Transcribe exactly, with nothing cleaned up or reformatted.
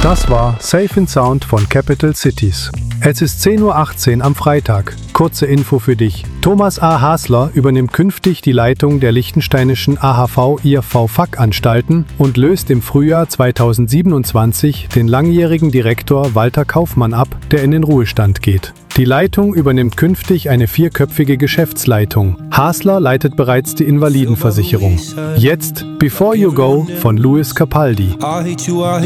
Das war Safe and Sound von Capital Cities. Es ist zehn Uhr achtzehn am Freitag. Kurze Info für dich. Thomas A. Hasler übernimmt künftig die Leitung der liechtensteinischen A H V-I R V-Fachanstalten und löst im Frühjahr zweitausendsiebenundzwanzig den langjährigen Direktor Walter Kaufmann ab, der in den Ruhestand geht. Die Leitung übernimmt künftig eine vierköpfige Geschäftsleitung. Hasler leitet bereits die Invalidenversicherung. Jetzt Before You Go von Louis Capaldi.